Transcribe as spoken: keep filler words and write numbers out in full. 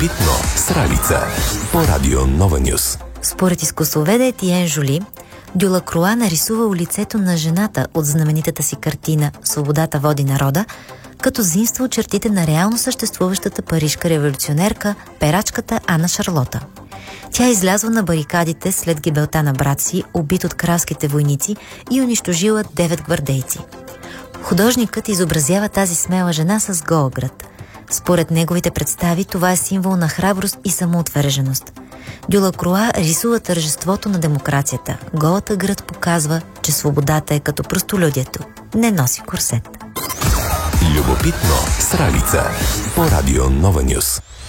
Любопитно с Ралица по радио Нова Нюс. Според изкуствоведа Етиен Жули, Дюлакруа нарисувал лицето на жената от знаменитата си картина «Свободата води народа», като заимства чертите на реално съществуващата парижка революционерка, перачката Ана Шарлота. Тя е излязла на барикадите след гибелта на брат си, убит от кралските войници, и унищожила девет гвардейци. Художникът изобразява тази смела жена с гол град. Според неговите представи това е символ на храброст и самоотвърженост. Дюлакруа рисува тържеството на демокрацията. Голата град показва, че свободата е като простолюдието. Не носи корсет. Любопитно с Ралица по радио Нова Нюс.